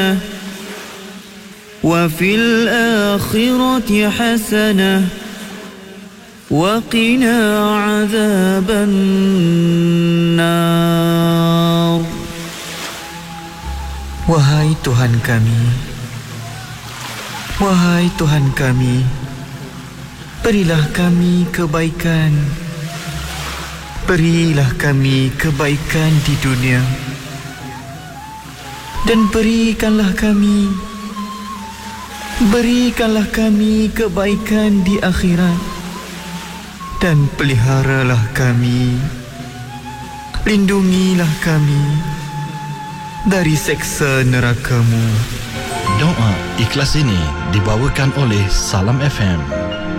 وفي الآخرة حسنة وقنا عذاب النار. Wahai Tuhan kami, wahai Tuhan kami, berilah kami kebaikan. Berilah kami kebaikan di dunia dan berikanlah kami kebaikan di akhirat, dan peliharalah kami, lindungilah kami dari seksa neraka-Mu. Doa ikhlas ini dibawakan oleh Salam FM.